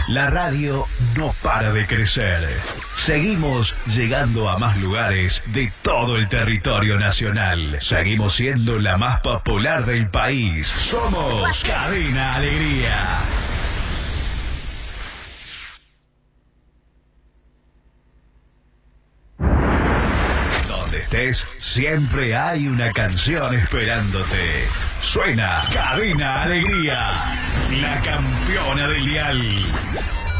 La radio no para de crecer. Seguimos llegando a más lugares de todo el territorio nacional. Seguimos siendo la más popular del país. Somos Cadena Alegría. Donde estés, siempre hay una canción esperándote. Suena Cadena Alegría, la campeona del dial.